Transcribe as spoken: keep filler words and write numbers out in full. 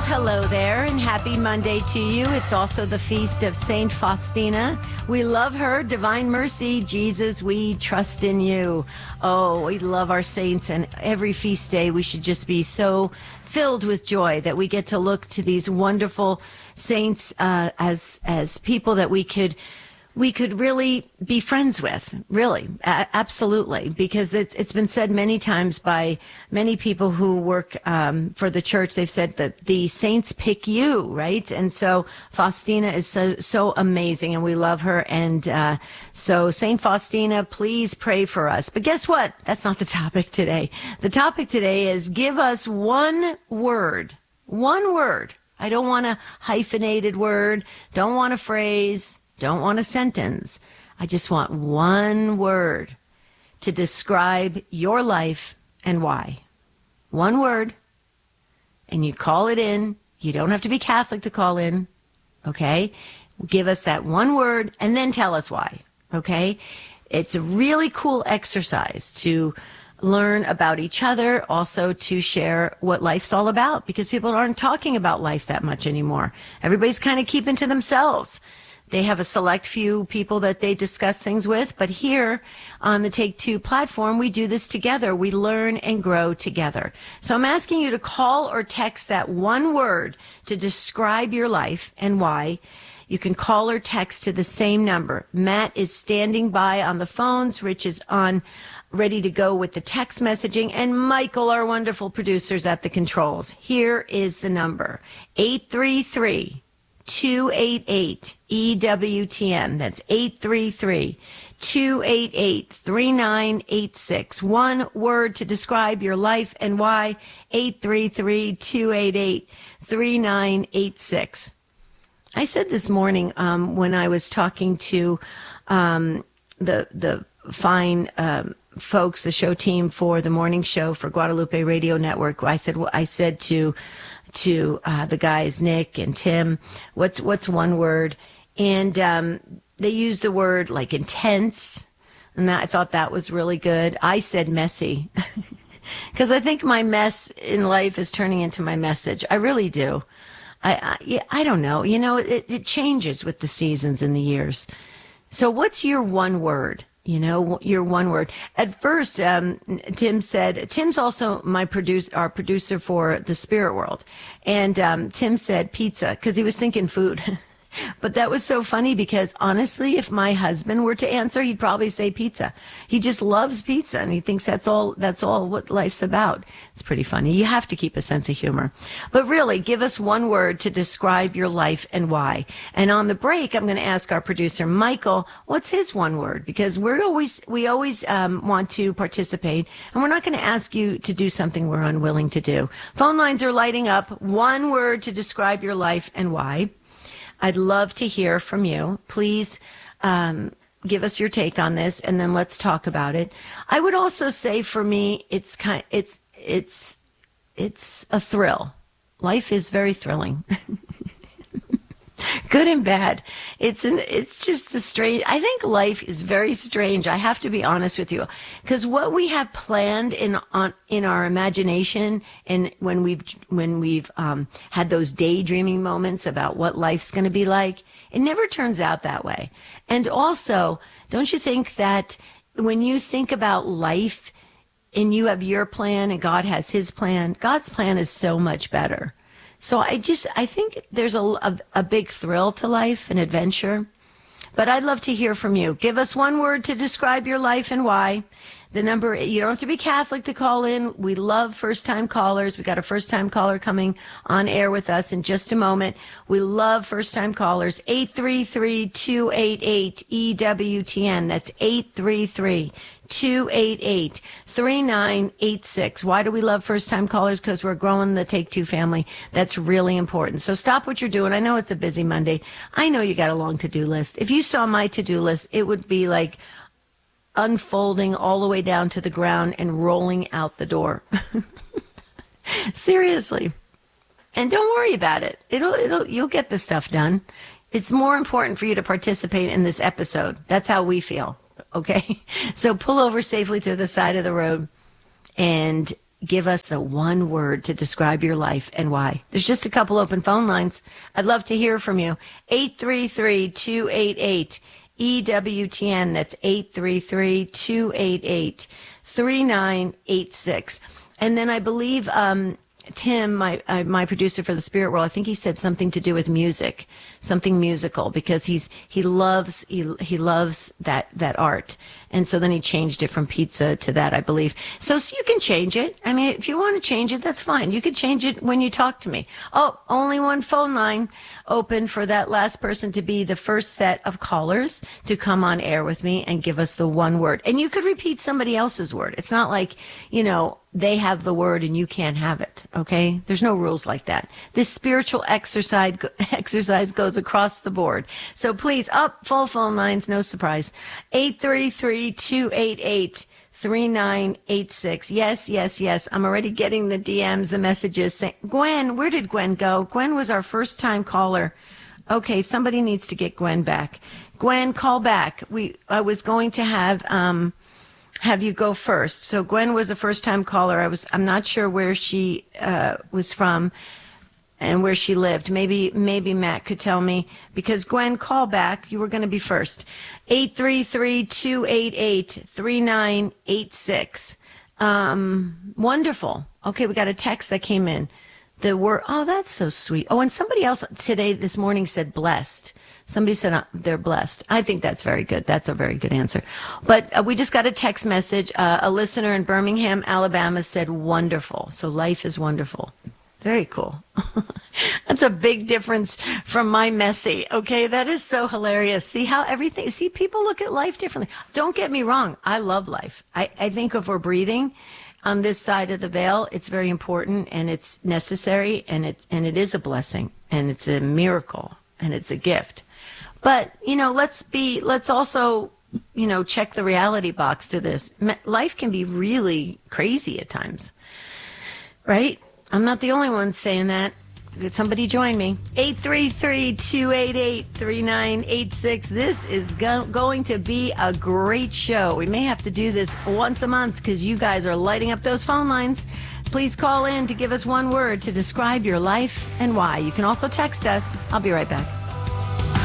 hello there, and happy Monday to you. It's also the feast of Saint Faustina. We love her. Divine mercy, Jesus, we trust in you. Oh, we love our saints, and every feast day we should just be so filled with joy that we get to look to these wonderful saints uh, as as people that we could we could really be friends with, really, a- absolutely, because it's it's been said many times by many people who work um, for the church. They've said that the saints pick you, right? And so Faustina is so so amazing, and we love her. And uh, so Saint Faustina, please pray for us. But guess what? That's not the topic today. The topic today is give us one word, one word. I don't want a hyphenated word. Don't want a phrase. Don't want a sentence. I just want one word to describe your life and why. One word, and you call it in. You don't have to be Catholic to call in, okay? Give us that one word and then tell us why, okay? It's a really cool exercise to learn about each other, also to share what life's all about, because people aren't talking about life that much anymore. Everybody's kind of keeping to themselves. They have a select few people that they discuss things with, but here on the Take Two platform, we do this together. We learn and grow together. So I'm asking you to call or text that one word to describe your life and why. You can call or text to the same number. Matt is standing by on the phones. Rich is on, ready to go with the text messaging. And Michael, our wonderful producer's at the controls. Here is the number, eight three three, two eight eight, E W T N. That's eight three three, two eight eight, three nine eight six. One word to describe your life and why. eight three three, two eight eight, three nine eight six. I said this morning um, when I was talking to um, the the fine um, folks, the show team for the morning show for Guadalupe Radio Network. I said, well, I said to to uh, the guys, Nick and Tim, what's what's one word? And um, they used the word like intense, and that, I thought that was really good. I said messy, because I think my mess in life is turning into my message. I really do. I I, yeah, I don't know. You know, it, it changes with the seasons and the years. So what's your one word? You know, your one word. At first, um, Tim said, Tim's also my producer, our producer for the Spirit World. And um, Tim said pizza, because he was thinking food. But that was so funny, because honestly, if my husband were to answer, he'd probably say pizza. He just loves pizza, and he thinks that's all, that's all what life's about. It's pretty funny. You have to keep a sense of humor. But really, give us one word to describe your life and why. And on the break, I'm going to ask our producer, Michael, what's his one word? Because we're always, we always um, want to participate, and we're not going to ask you to do something we're unwilling to do. Phone lines are lighting up. One word to describe your life and why. I'd love to hear from you. Please um, give us your take on this, and then let's talk about it. I would also say, for me, it's kind, it's it's it's a thrill. Life is very thrilling, good and bad. It's an it's just the strange. I think life is very strange. I have to be honest with you, because what we have planned in on in our imagination, and when we've when we've um, had those daydreaming moments about what life's going to be like, it never turns out that way. And also, don't you think that when you think about life, and you have your plan and God has his plan, God's plan is so much better. So I just, I think there's a, a, a big thrill to life, an adventure. But I'd love to hear from you. Give us one word to describe your life and why. The number, you don't have to be Catholic to call in. We love first-time callers. We got a first-time caller coming on air with us in just a moment. We love first-time callers. eight three three, two eight eight, E W T N. That's eight three three, two eight eight, three nine eight six. Why do we love first-time callers? Because we're growing the Take Two family. That's really important. So stop what you're doing. I know it's a busy Monday. I know you got a long to-do list. If you saw my to-do list, it would be like unfolding all the way down to the ground and rolling out the door. Seriously. And don't worry about it. It'll, it'll, you'll get the stuff done. It's more important for you to participate in this episode. That's how we feel. Okay. So pull over safely to the side of the road and give us the one word to describe your life and why. There's just a couple open phone lines. I'd love to hear from you. eight three three, two eight eight, E W T N. That's eight three three, two eight eight, three nine eight six. And then I believe um, Tim, my uh, my producer for the Spirit World, I think he said something to do with music, something musical, because he's he loves he he loves that that art, and so then he changed it from pizza to that, I believe. So, so you can change it. I mean, if you want to change it, that's fine. You could change it when you talk to me. Oh, only one phone line open for that last person to be the first set of callers to come on air with me and give us the one word. And you could repeat somebody else's word. It's not like, you know, they have the word and you can't have it, okay? There's no rules like that. This spiritual exercise exercise goes across the board. So please, up, full phone lines, no surprise. eight three three, two eight eight, three nine eight six. Yes, yes, yes. I'm already getting the D Ms, the messages saying, Gwen, where did Gwen go? Gwen was our first time caller. Okay, somebody needs to get Gwen back. Gwen, call back. We, I was going to have, um, have you go first. So Gwen was a first time caller. I was, I'm not sure where she, uh, was from and where she lived. Maybe, maybe Matt could tell me, because Gwen, call back. You were going to be first. eight three three, two eight eight, three nine eight six. Um, wonderful. Okay. We got a text that came in. The word, oh, that's so sweet. Oh, and somebody else today, this morning said blessed. Somebody said uh, they're blessed. I think that's very good. That's a very good answer. But uh, we just got a text message. Uh, a listener in Birmingham, Alabama said wonderful. So life is wonderful. Very cool. That's a big difference from my messy. Okay, that is so hilarious. See how everything, see, people look at life differently. Don't get me wrong. I love life. I, I think if we're breathing on this side of the veil, it's very important and it's necessary and it, and it is a blessing and it's a miracle and it's a gift. But, you know, let's be, let's also, you know, check the reality box to this. Life can be really crazy at times, right? I'm not the only one saying that. Could somebody join me? eight three three, two eight eight, three nine eight six. This is go- going to be a great show. We may have to do this once a month because you guys are lighting up those phone lines. Please call in to give us one word to describe your life and why. You can also text us. I'll be right back.